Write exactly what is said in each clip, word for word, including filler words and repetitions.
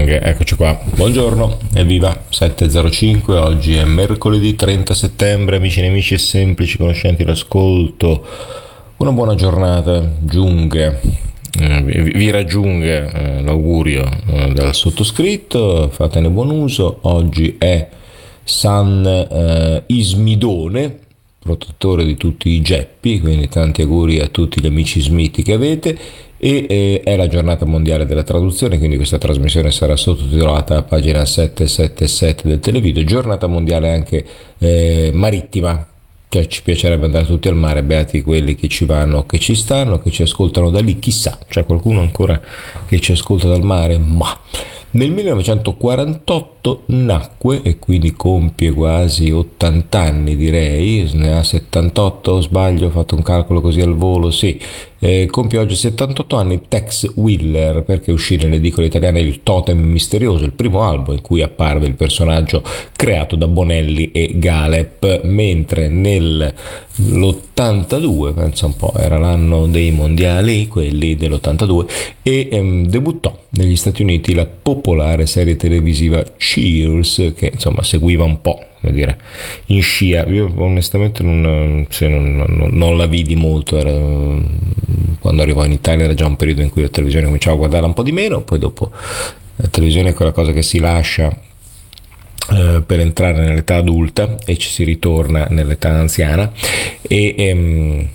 valanghe. Eccoci qua, buongiorno, evviva, sette e zero cinque, oggi è mercoledì trenta settembre, amici, nemici e semplici conoscenti l'ascolto, una buona giornata giunga, eh, vi, vi raggiunga eh, l'augurio eh, del sottoscritto, fatene buon uso. Oggi è San eh, Ismidone, protettore di tutti i geppi, quindi tanti auguri a tutti gli amici smiti che avete. E eh, è la giornata mondiale della traduzione, quindi questa trasmissione sarà sottotitolata a pagina settecentosettantasette del televideo, giornata mondiale anche eh, marittima, cioè ci piacerebbe andare tutti al mare, beati quelli che ci vanno, che ci stanno, che ci ascoltano da lì, chissà, c'è qualcuno ancora che ci ascolta dal mare, ma nel millenovecentoquarantotto nacque e quindi compie quasi ottanta anni, direi, ne ha settantotto o sbaglio, ho fatto un calcolo così al volo, sì, eh, compie oggi settantotto anni Tex Willer, perché uscì nelle edicole italiane Il Totem Misterioso, il primo albo in cui apparve il personaggio creato da Bonelli e Galep, mentre nell'ottantadue, pensa un po', era l'anno dei mondiali, quelli dell'ottantadue, e ehm, debuttò negli Stati Uniti la popolare serie televisiva Cheers, che insomma seguiva un po', come dire, in scia. Io onestamente non, cioè, non, non, non la vidi molto, era, quando arrivò in Italia era già un periodo in cui la televisione cominciava a guardarla un po' di meno, poi dopo la televisione è quella cosa che si lascia eh, per entrare nell'età adulta e ci si ritorna nell'età anziana, e ehm,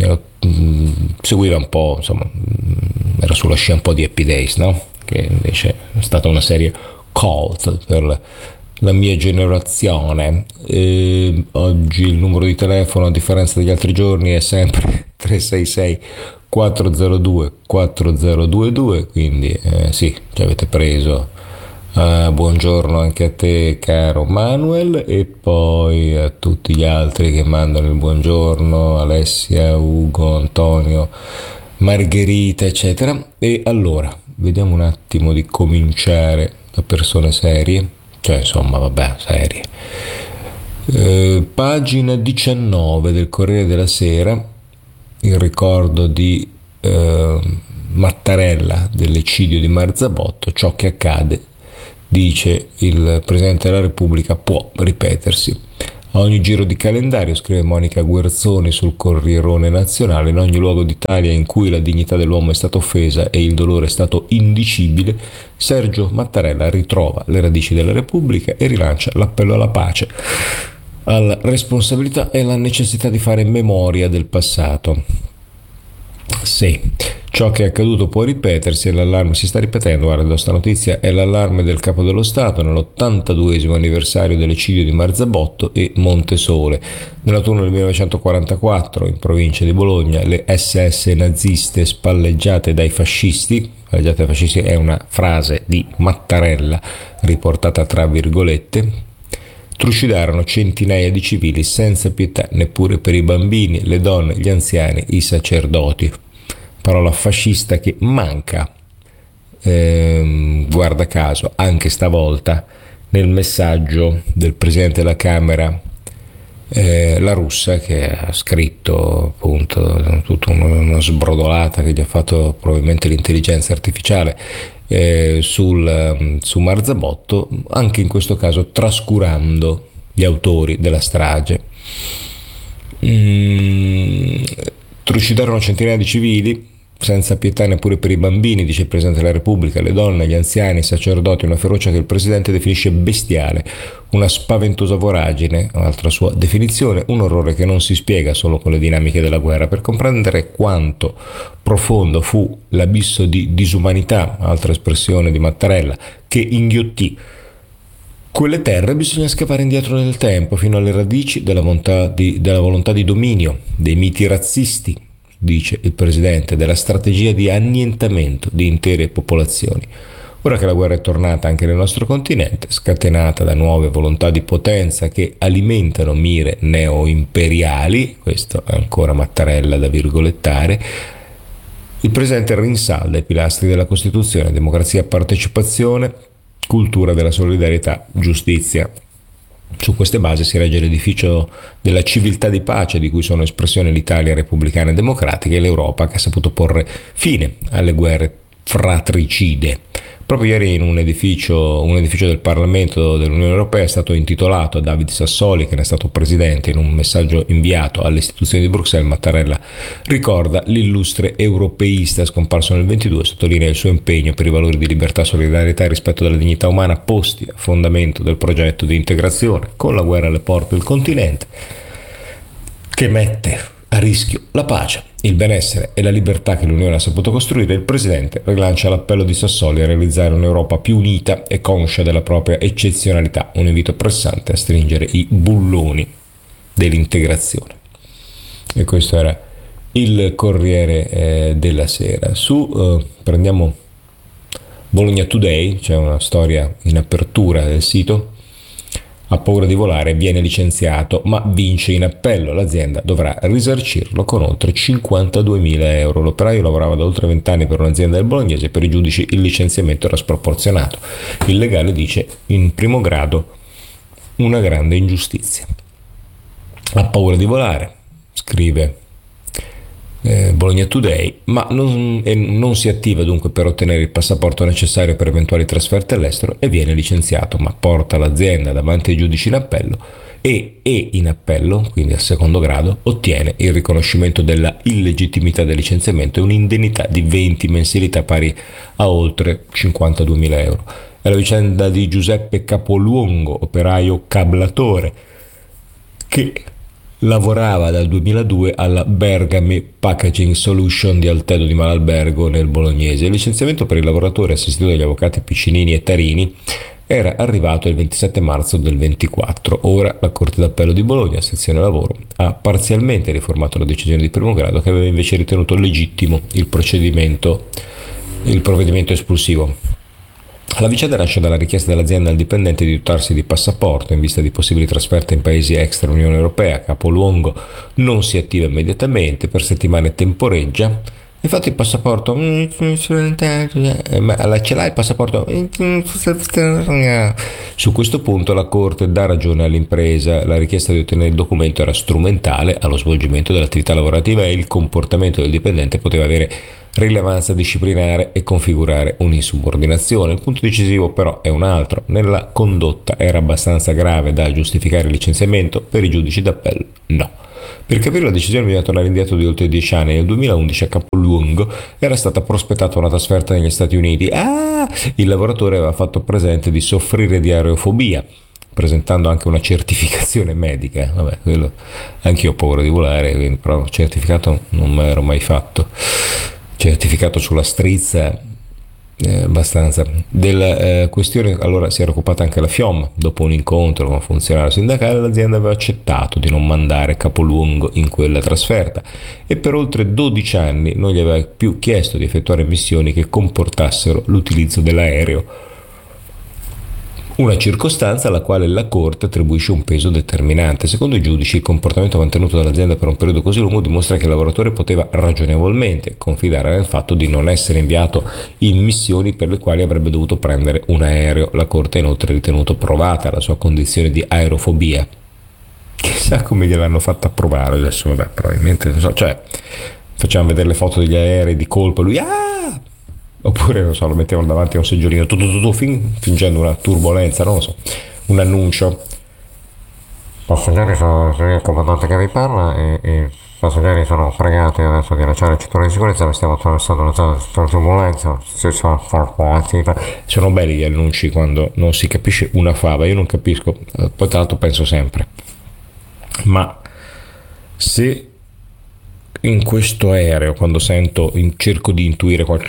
seguiva un po', insomma, era sulla scia un po' di Happy Days, no? Che invece è stata una serie cult per la, la mia generazione. E oggi il numero di telefono, a differenza degli altri giorni, è sempre tre sei sei quattro zero due quattro zero due due, quindi eh, sì, ci avete preso. Uh, buongiorno anche a te, caro Manuel, e poi a tutti gli altri che mandano il buongiorno, Alessia, Ugo, Antonio, Margherita, eccetera. E allora vediamo un attimo di cominciare da persone serie, cioè insomma vabbè, serie. Uh, pagina diciannove del Corriere della Sera, il ricordo di uh, Mattarella dell'eccidio di Marzabotto, ciò che accade, dice il Presidente della Repubblica, può ripetersi. A ogni giro di calendario, scrive Monica Guerzoni sul Corrierone Nazionale, in ogni luogo d'Italia in cui la dignità dell'uomo è stata offesa e il dolore è stato indicibile, Sergio Mattarella ritrova le radici della Repubblica e rilancia l'appello alla pace, alla responsabilità e alla necessità di fare memoria del passato. Sì, ciò che è accaduto può ripetersi, e l'allarme si sta ripetendo. Guarda, questa notizia è l'allarme del Capo dello Stato nell'ottantaduesimo anniversario dell'eccidio di Marzabotto e Montesole. Nell'autunno del millenovecentoquarantaquattro, in provincia di Bologna, le esse esse naziste spalleggiate dai fascisti, spalleggiate dai fascisti è una frase di Mattarella riportata tra virgolette, trucidarono centinaia di civili senza pietà neppure per i bambini, le donne, gli anziani, i sacerdoti. Parola fascista che manca, ehm, guarda caso, anche stavolta nel messaggio del Presidente della Camera eh, La Russa, che ha scritto appunto tutta una sbrodolata che gli ha fatto probabilmente l'intelligenza artificiale Eh, sul, su Marzabotto, anche in questo caso trascurando gli autori della strage. Mm, trucidarono centinaia di civili senza pietà neppure per i bambini, dice il Presidente della Repubblica, le donne, gli anziani, i sacerdoti, una ferocia che il Presidente definisce bestiale, una spaventosa voragine, un'altra sua definizione, un orrore che non si spiega solo con le dinamiche della guerra. Per comprendere quanto profondo fu l'abisso di disumanità, altra espressione di Mattarella, che inghiottì quelle terre, bisogna scavare indietro nel tempo, fino alle radici della volontà di, della volontà di dominio, dei miti razzisti, dice il Presidente, della strategia di annientamento di intere popolazioni. Ora che la guerra è tornata anche nel nostro continente, scatenata da nuove volontà di potenza che alimentano mire neoimperiali, questo è ancora Mattarella da virgolettare, il Presidente rinsalda i pilastri della Costituzione: democrazia, partecipazione, cultura della solidarietà, giustizia. Su queste basi si regge l'edificio della civiltà di pace di cui sono espressione l'Italia repubblicana e democratica e l'Europa che ha saputo porre fine alle guerre fratricide. Proprio ieri in un edificio, un edificio del Parlamento dell'Unione Europea è stato intitolato a David Sassoli, che ne è stato presidente. In un messaggio inviato alle istituzioni di Bruxelles, Mattarella ricorda l'illustre europeista scomparso nel ventidue e sottolinea il suo impegno per i valori di libertà, solidarietà e rispetto della dignità umana posti a fondamento del progetto di integrazione con la guerra alle porte del continente, che mette a rischio la pace, il benessere e la libertà che l'Unione ha saputo costruire. Il Presidente rilancia l'appello di Sassoli a realizzare un'Europa più unita e conscia della propria eccezionalità, un invito pressante a stringere i bulloni dell'integrazione. E questo era il Corriere eh, della Sera. Su eh, prendiamo Bologna Today, c'è una storia in apertura del sito. Ha paura di volare, viene licenziato, ma vince in appello. L'azienda dovrà risarcirlo con oltre cinquantaduemila euro. L'operaio lavorava da oltre vent'anni per un'azienda del bolognese, per i giudici il licenziamento era sproporzionato. Il legale dice in primo grado una grande ingiustizia. Ha paura di volare, scrive Eh, Bologna Today, ma non, eh, non si attiva dunque per ottenere il passaporto necessario per eventuali trasferte all'estero e viene licenziato, ma porta l'azienda davanti ai giudici in appello e, e in appello, quindi al secondo grado, ottiene il riconoscimento della illegittimità del licenziamento e un'indennità di venti mensilità pari a oltre cinquantaduemila euro. È la vicenda di Giuseppe Capoluongo, operaio cablatore, che lavorava dal duemiladue alla Bergame Packaging Solution di Altedo di Malalbergo nel Bolognese. Il licenziamento per il lavoratore assistito dagli avvocati Piccinini e Tarini era arrivato il ventisette marzo del ventiquattro. Ora la Corte d'Appello di Bologna, sezione lavoro, ha parzialmente riformato la decisione di primo grado che aveva invece ritenuto legittimo il procedimento, il provvedimento espulsivo. La vicenda nasce dalla richiesta dell'azienda al dipendente di dotarsi di passaporto in vista di possibili trasferte in paesi extra Unione Europea. Capoluongo non si attiva immediatamente, per settimane temporeggia. Infatti il passaporto, ma ce l'ha il passaporto? Su questo punto la Corte dà ragione all'impresa. La richiesta di ottenere il documento era strumentale allo svolgimento dell'attività lavorativa e il comportamento del dipendente poteva avere rilevanza disciplinare e configurare un'insubordinazione. Il punto decisivo però è un altro: nella condotta era abbastanza grave da giustificare il licenziamento, per i giudici d'appello no. Per capire la decisione bisogna tornare indietro di oltre dieci anni. Nel duemilaundici a Capoluongo era stata prospettata una trasferta negli Stati Uniti. Ah! Il lavoratore aveva fatto presente di soffrire di aerofobia, presentando anche una certificazione medica. Vabbè, quello anch'io ho paura di volare, quindi, però certificato non me l'ero mai fatto. Certificato sulla strizza, eh, abbastanza. Della eh, questione allora si era occupata anche la FIOM. Dopo un incontro con un funzionario sindacale, l'azienda aveva accettato di non mandare Capoluongo in quella trasferta e per oltre dodici anni non gli aveva più chiesto di effettuare missioni che comportassero l'utilizzo dell'aereo. Una circostanza alla quale la Corte attribuisce un peso determinante. Secondo i giudici, il comportamento mantenuto dall'azienda per un periodo così lungo dimostra che il lavoratore poteva ragionevolmente confidare nel fatto di non essere inviato in missioni per le quali avrebbe dovuto prendere un aereo. La Corte ha inoltre ritenuto provata la sua condizione di aerofobia. Chissà come gliel'hanno fatta provare adesso, vabbè, probabilmente non so, cioè facciamo vedere le foto degli aerei di colpo, lui ah! Oppure, non so, lo mettevano davanti a un seggiolino tu, tu, tu, tu, fin, fingendo una turbolenza, non lo so, un annuncio. Passeggeri, sono il comandante che vi parla e i passeggeri sono pregati adesso di lasciare il cinturone di sicurezza, stiamo attraversando una zona di turbolenza. Sono belli gli annunci quando non si capisce una fava, io non capisco, poi tra l'altro penso sempre, ma se in questo aereo, quando sento, in, cerco di intuire qualche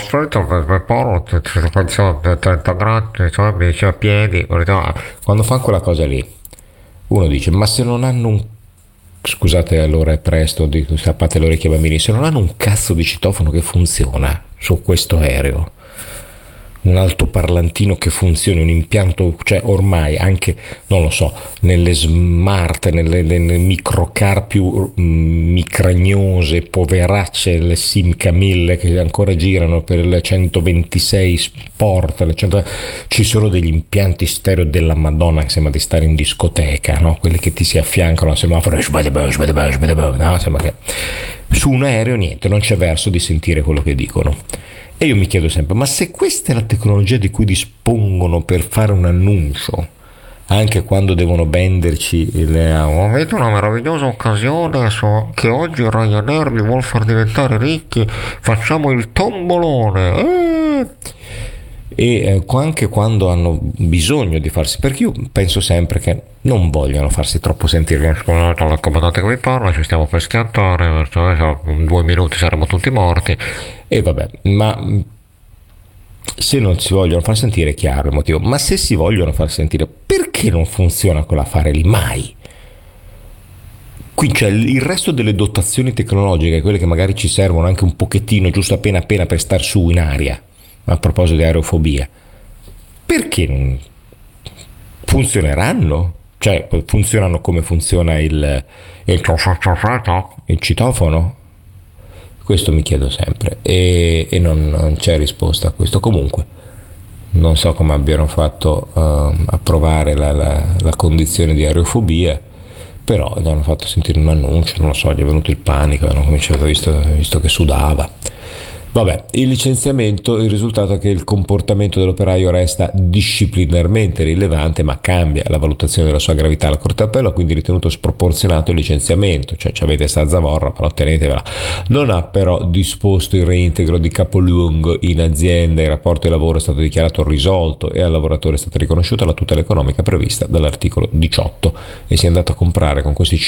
trenta gradi, cioè mi dice a piedi, quando fa quella cosa lì, uno dice, ma se non hanno un, scusate allora è presto, tappate le orecchie ai bambini, se non hanno un cazzo di citofono che funziona su questo aereo, un altoparlantino che funzioni, un impianto, cioè ormai anche, non lo so, nelle smart, nelle, nelle microcar più mm, micragnose, poveracce, le Simca mille che ancora girano per le centoventisei Sport, le cento... ci sono degli impianti stereo della Madonna che sembra di stare in discoteca, no? Quelli che ti si affiancano al semaforo, no? Sembra che su un aereo niente, non c'è verso di sentire quello che dicono. E io mi chiedo sempre, ma se questa è la tecnologia di cui dispongono per fare un annuncio, anche quando devono venderci il "oh, avete una meravigliosa occasione so che oggi Ryanair vi vuol far diventare ricchi, facciamo il tombolone", eh! E eh, anche quando hanno bisogno di farsi, perché io penso sempre che non vogliono farsi troppo sentire. "Scusate, la comandante che vi parla, ci stiamo per schiantare, in due minuti saremo tutti morti", e vabbè, ma se non si vogliono far sentire è chiaro il motivo, ma se si vogliono far sentire, perché non funziona quell'affare lì mai? Qui c'è il resto delle dotazioni tecnologiche, quelle che magari ci servono anche un pochettino, giusto appena appena per star su in aria, a proposito di aerofobia, perché non funzioneranno? Cioè, funzionano come funziona il, il, il citofono? Questo mi chiedo sempre e, e non, non c'è risposta a questo. Comunque, non so come abbiano fatto uh, approvare la, la, la condizione di aerofobia, però gli hanno fatto sentire un annuncio, non lo so, gli è venuto il panico, hanno cominciato, visto, visto che sudava. Vabbè, il licenziamento, il risultato è che il comportamento dell'operaio resta disciplinarmente rilevante, ma cambia la valutazione della sua gravità. La Corte d'Appello ha quindi ritenuto sproporzionato il licenziamento, cioè avete sta zavorra, però tenetevela. Non ha però disposto il reintegro di capolungo in azienda, il rapporto di lavoro è stato dichiarato risolto e al lavoratore è stata riconosciuta la tutela economica prevista dall'articolo diciotto e si è andato a comprare con questi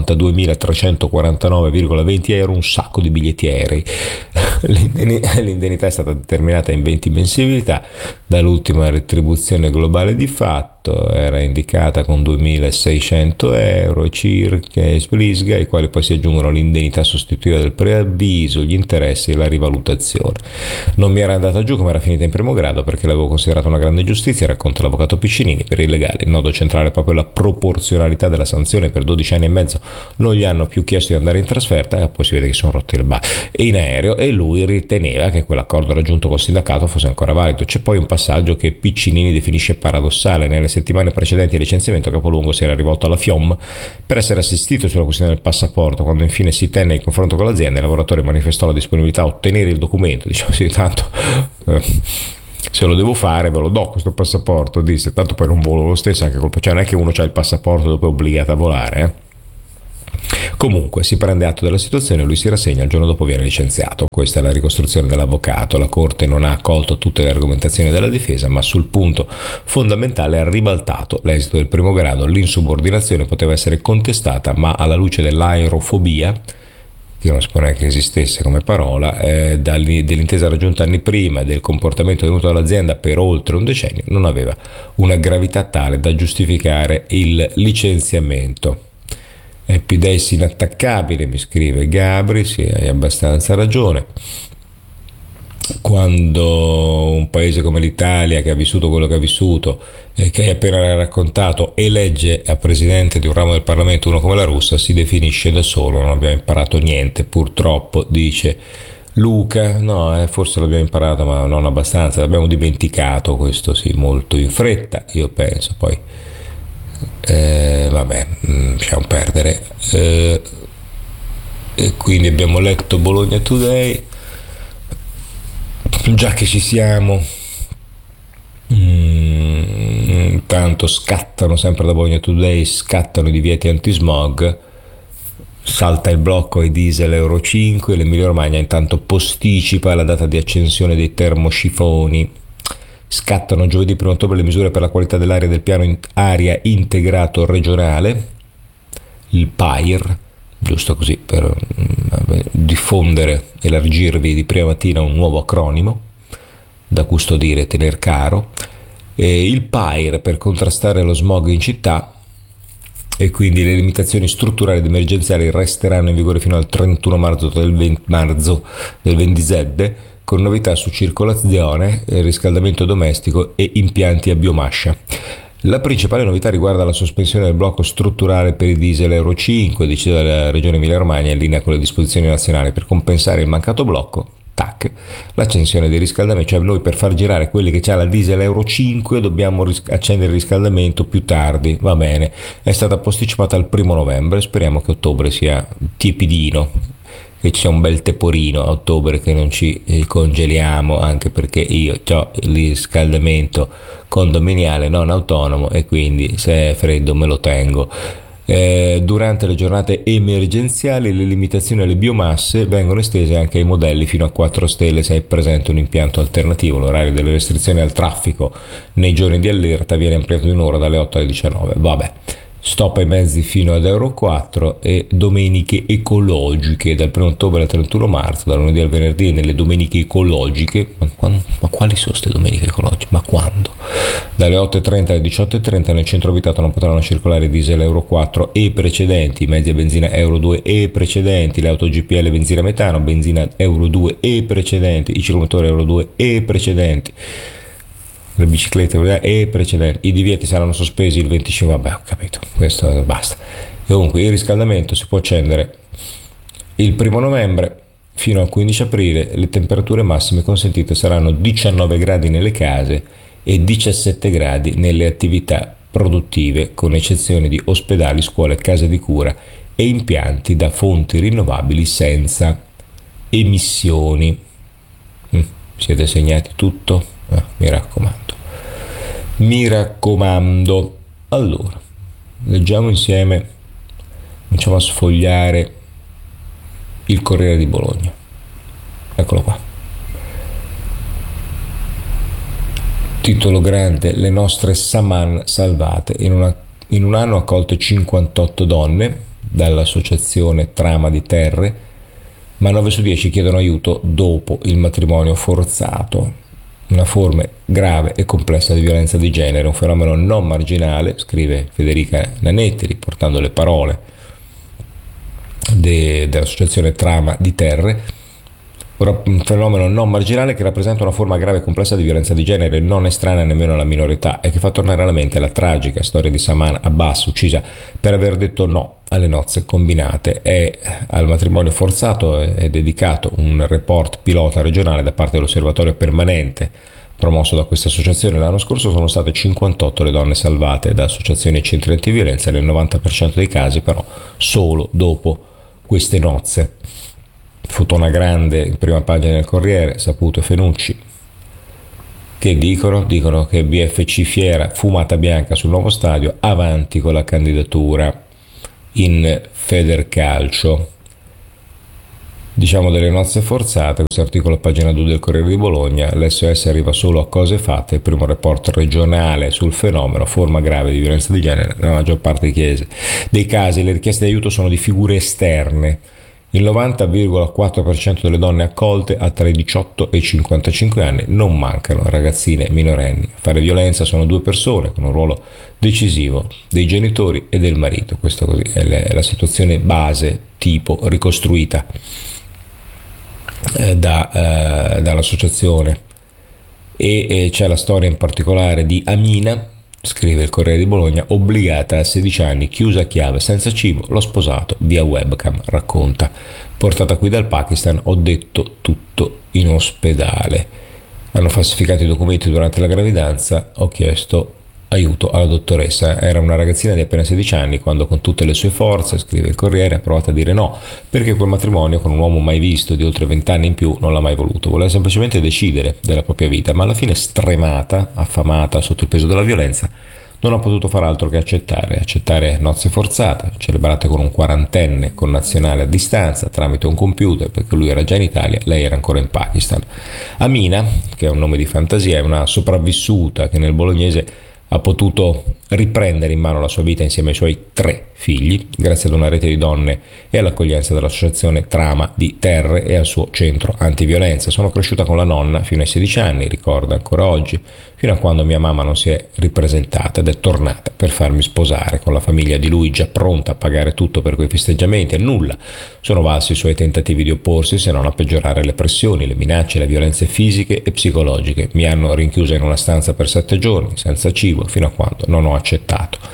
cinquantaduemilatrecentoquarantanove virgola venti euro un sacco di biglietti aerei. L'indennità è stata determinata in venti mensilità dall'ultima retribuzione globale di fatto, era indicata con duemilaseicento euro circa e splisga, ai quali poi si aggiungono l'indennità sostitutiva del preavviso, gli interessi e la rivalutazione. Non mi era andata giù come era finita in primo grado perché l'avevo considerata una grande giustizia, racconta l'avvocato Piccinini. Per il legale il nodo centrale è proprio la proporzionalità della sanzione. Per dodici anni e mezzo non gli hanno più chiesto di andare in trasferta e poi si vede che sono rotti le balle in aereo e lui riteneva che quell'accordo raggiunto col sindacato fosse ancora valido. C'è poi un passaggio che Piccinini definisce paradossale. Nelle settimane precedenti al licenziamento Capolungo si era rivolto alla F I O M per essere assistito sulla questione del passaporto. Quando infine si tenne il confronto con l'azienda, il lavoratore manifestò la disponibilità a ottenere il documento, diciamo sì, tanto eh, se lo devo fare ve lo do questo passaporto, disse, tanto poi non volo lo stesso, anche colpa, cioè non è che uno ha il passaporto e dopo è obbligato a volare, eh. Comunque si prende atto della situazione e lui si rassegna, il giorno dopo viene licenziato. Questa è la ricostruzione dell'avvocato. La Corte non ha accolto tutte le argomentazioni della difesa, ma sul punto fondamentale ha ribaltato l'esito del primo grado. L'insubordinazione poteva essere contestata, ma alla luce dell'aerofobia, che non si può neanche esistesse come parola, eh, dell'intesa raggiunta anni prima e del comportamento tenuto dall'azienda per oltre un decennio, non aveva una gravità tale da giustificare il licenziamento. Happy Days inattaccabile, mi scrive Gabri, sì, hai abbastanza ragione. Quando un paese come l'Italia, che ha vissuto quello che ha vissuto e che hai appena raccontato, elegge a presidente di un ramo del Parlamento uno come la Russia, si definisce da solo. Non abbiamo imparato niente, purtroppo, dice Luca. No, eh, forse l'abbiamo imparato, ma non abbastanza, l'abbiamo dimenticato, questo sì, molto in fretta, io penso. Poi Eh, vabbè, lasciamo perdere. Eh, e quindi abbiamo letto Bologna Today. Già che ci siamo, mm, intanto scattano sempre da Bologna Today, scattano i divieti antismog, salta il blocco ai diesel Euro cinque, l'Emilia Romagna intanto posticipa la data di accensione dei termoscifoni. Scattano giovedì primo ottobre le misure per la qualità dell'aria del piano aria integrato regionale, il P A I R, giusto così per vabbè, diffondere, elargirvi di prima mattina un nuovo acronimo da custodire e tener caro. E il P A I R per contrastare lo smog in città, e quindi le limitazioni strutturali ed emergenziali resteranno in vigore fino al trentuno marzo del venti marzo del ventisette, con novità su circolazione, riscaldamento domestico e impianti a biomassa. La principale novità riguarda la sospensione del blocco strutturale per i diesel Euro cinque, decisa dalla Regione Emilia Romagna in linea con le disposizioni nazionali. Per compensare il mancato blocco, tac, l'accensione dei riscaldamenti, cioè noi per far girare quelli che c'ha la diesel Euro cinque dobbiamo ris- accendere il riscaldamento più tardi, va bene, è stata posticipata al primo novembre, speriamo che ottobre sia tiepidino, che ci sia un bel teporino a ottobre, che non ci eh, congeliamo, anche perché io ho il riscaldamento condominiale non autonomo e quindi se è freddo me lo tengo. Eh, durante le giornate emergenziali le limitazioni alle biomasse vengono estese anche ai modelli fino a quattro stelle se è presente un impianto alternativo. L'orario delle restrizioni al traffico nei giorni di allerta viene ampliato di un'ora dalle otto alle diciannove. Vabbè, stop ai mezzi fino ad Euro quattro e domeniche ecologiche dal primo ottobre al trentuno marzo, dal lunedì al venerdì nelle domeniche ecologiche. Ma, quando, ma quali sono queste domeniche ecologiche? Ma quando? Dalle otto e trenta alle diciotto e trenta nel centro abitato non potranno circolare diesel Euro quattro e precedenti, mezzi a benzina Euro due e precedenti, le auto G P L benzina metano, benzina Euro due e precedenti, i ciclomotori Euro due e precedenti, le biciclette e precedenti. I divieti saranno sospesi il venticinque. Vabbè, ho capito, questo basta. E comunque il riscaldamento si può accendere il primo novembre fino al quindici aprile. Le temperature massime consentite saranno diciannove gradi nelle case e diciassette gradi nelle attività produttive, con eccezione di ospedali, scuole, case di cura e impianti da fonti rinnovabili senza emissioni. Mm, siete segnati tutto? Ah, mi raccomando. Mi raccomando. Allora, leggiamo insieme, cominciamo a sfogliare il Corriere di Bologna. Eccolo qua. Titolo grande: le nostre Saman salvate. In, una, in un anno accolte cinquantotto donne dall'associazione Trama di Terre, ma nove su dieci chiedono aiuto dopo il matrimonio forzato. Una forma grave e complessa di violenza di genere, un fenomeno non marginale, scrive Federica Nanetti riportando le parole de, dell'associazione Trama di Terre. Un fenomeno non marginale che rappresenta una forma grave e complessa di violenza di genere, non estranea nemmeno alla minorità, e che fa tornare alla mente la tragica storia di Saman Abbas, uccisa per aver detto no alle nozze combinate. E al matrimonio forzato è dedicato un report pilota regionale da parte dell'Osservatorio Permanente promosso da questa associazione. L'anno scorso sono state cinquantotto le donne salvate da associazioni e centri antiviolenza, nel novanta per cento dei casi però solo dopo queste nozze. Fotona grande in prima pagina del Corriere, Saputo e Fenucci che dicono? Dicono che B F C Fiera, fumata bianca sul nuovo stadio, avanti con la candidatura. In Federcalcio, diciamo delle nozze forzate, questo articolo a pagina due del Corriere di Bologna, l'S O S arriva solo a cose fatte, il primo report regionale sul fenomeno, forma grave di violenza di genere nella maggior parte dei, chiese. dei casi, le richieste di aiuto sono di figure esterne. Il novanta virgola quattro per cento delle donne accolte ha tra i diciotto e i cinquantacinque anni, non mancano ragazzine minorenni. A fare violenza sono due persone con un ruolo decisivo dei genitori e del marito. Questa così è la situazione base tipo ricostruita eh, da, eh, dall'associazione. E eh, c'è la storia in particolare di Amina, scrive il Corriere di Bologna, obbligata a sedici anni, chiusa a chiave, senza cibo, l'ho sposato via webcam, racconta. Portata qui dal Pakistan, ho detto tutto in ospedale. Hanno falsificato i documenti durante la gravidanza, ho chiesto aiuto alla dottoressa. Era una ragazzina di appena sedici anni quando, con tutte le sue forze, scrive il Corriere, ha provato a dire no, perché quel matrimonio con un uomo mai visto di oltre vent'anni in più non l'ha mai voluto. Voleva semplicemente decidere della propria vita, ma alla fine, stremata, affamata sotto il peso della violenza, non ha potuto far altro che accettare, accettare nozze forzate, celebrate con un quarantenne connazionale a distanza tramite un computer, perché lui era già in Italia, lei era ancora in Pakistan. Amina, che è un nome di fantasia, è una sopravvissuta che nel bolognese ha potuto riprendere in mano la sua vita insieme ai suoi tre figli, grazie ad una rete di donne e all'accoglienza dell'associazione Trama di Terre e al suo centro antiviolenza. Sono cresciuta con la nonna fino ai sedici anni, ricorda ancora oggi, fino a quando mia mamma non si è ripresentata ed è tornata per farmi sposare, con la famiglia di lui già pronta a pagare tutto per quei festeggiamenti. A nulla sono valsi i suoi tentativi di opporsi, se non a peggiorare le pressioni, le minacce, le violenze fisiche e psicologiche. Mi hanno rinchiusa in una stanza per sette giorni, senza cibo, fino a quando non ho accettato.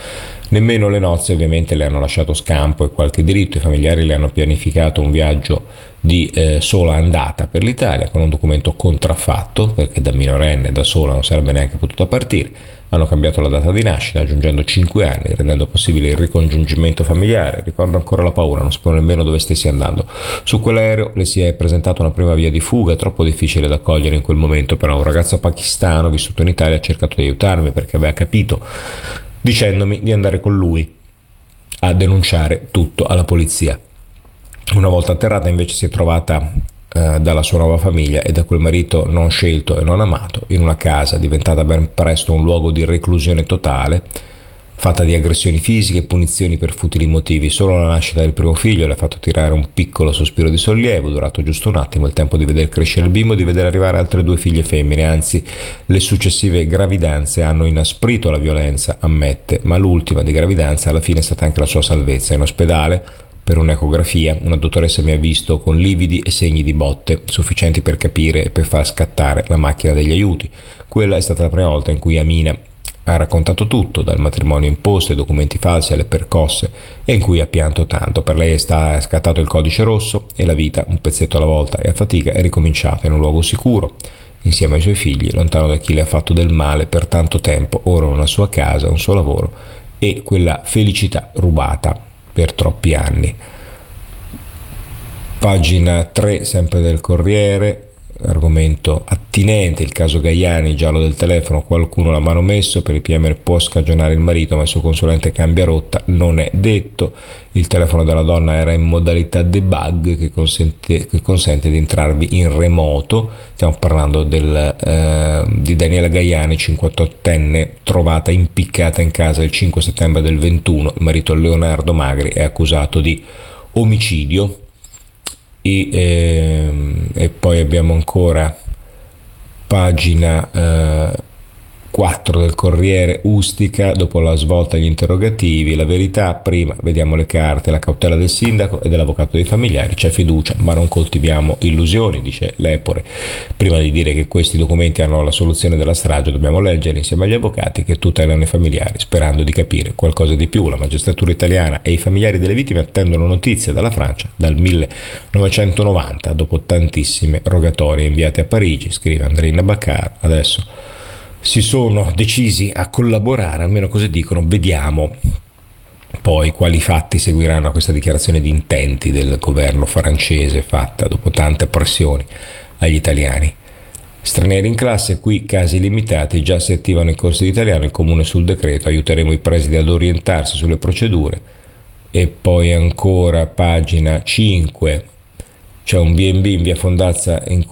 Nemmeno le nozze ovviamente le hanno lasciato scampo e qualche diritto, i familiari le hanno pianificato un viaggio di eh, sola andata per l'Italia con un documento contraffatto, perché da minorenne, da sola, non sarebbe neanche potuta partire. Hanno cambiato la data di nascita, aggiungendo cinque anni, rendendo possibile il ricongiungimento familiare. Ricordo ancora la paura, non sapevo nemmeno dove stessi andando. Su quell'aereo le si è presentata una prima via di fuga, troppo difficile da cogliere in quel momento, però un ragazzo pakistano vissuto in Italia ha cercato di aiutarmi perché aveva capito, dicendomi di andare con lui a denunciare tutto alla polizia. Una volta atterrata invece si è trovata eh, dalla sua nuova famiglia e da quel marito non scelto e non amato in una casa diventata ben presto un luogo di reclusione totale, fatta di aggressioni fisiche e punizioni per futili motivi. Solo la nascita del primo figlio le ha fatto tirare un piccolo sospiro di sollievo, durato giusto un attimo, il tempo di vedere crescere il bimbo e di vedere arrivare altre due figlie femmine. Anzi, le successive gravidanze hanno inasprito la violenza, ammette, ma l'ultima di gravidanza alla fine è stata anche la sua salvezza. In ospedale, per un'ecografia, una dottoressa mi ha visto con lividi e segni di botte, sufficienti per capire e per far scattare la macchina degli aiuti. Quella è stata la prima volta in cui Amina ha raccontato tutto, dal matrimonio imposto ai documenti falsi alle percosse, e in cui ha pianto tanto. Per lei è, sta, è scattato il codice rosso e la vita, un pezzetto alla volta e a fatica, è ricominciata in un luogo sicuro, insieme ai suoi figli, lontano da chi le ha fatto del male per tanto tempo, ora una sua casa, un suo lavoro e quella felicità rubata per troppi anni. Pagina tre, sempre del Corriere, argomento attinente, il caso Gaiani, giallo del telefono, qualcuno l'ha manomesso, per il P M può scagionare il marito ma il suo consulente cambia rotta, non è detto. Il telefono della donna era in modalità debug che consente, che consente di entrarvi in remoto. Stiamo parlando del, eh, di Daniela Gaiani, cinquantottenne, trovata impiccata in casa il cinque settembre del ventuno. Il marito Leonardo Magri è accusato di omicidio. E, ehm, e poi abbiamo ancora pagina eh, quattro del Corriere, Ustica, dopo la svolta agli interrogativi, la verità, prima vediamo le carte, la cautela del sindaco e dell'avvocato dei familiari, c'è fiducia ma non coltiviamo illusioni, dice Lepore. Prima di dire che questi documenti hanno la soluzione della strage dobbiamo leggere insieme agli avvocati che tutelano i familiari, sperando di capire qualcosa di più. La magistratura italiana e i familiari delle vittime attendono notizie dalla Francia dal millenovecentonovanta, dopo tantissime rogatorie inviate a Parigi, scrive Andrina Baccar. Adesso si sono decisi a collaborare, almeno così dicono, vediamo poi quali fatti seguiranno a questa dichiarazione di intenti del governo francese fatta dopo tante pressioni agli italiani. Stranieri in classe, qui casi limitati, già si attivano i corsi di italiano, il comune sul decreto, aiuteremo i presidi ad orientarsi sulle procedure. E poi ancora pagina cinque, c'è un B and B in via Fondazza in